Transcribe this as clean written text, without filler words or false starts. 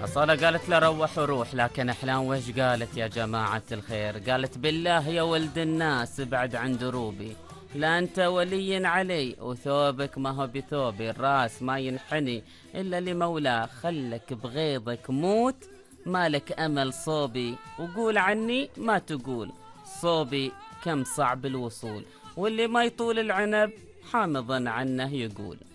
أصالة قالت له روح وروح، لكن أحلام وش قالت يا جماعة الخير؟ قالت بالله يا ولد الناس ابعد عن دروبي، لا أنت ولي علي وثوبك ما هو بثوبي، الراس ما ينحني إلا لمولاه، خلك بغيظك موت مالك أمل صوبي، وقول عني ما تقول صوبي كم صعب الوصول، واللي ما يطول العنب حامضا عنه يقول.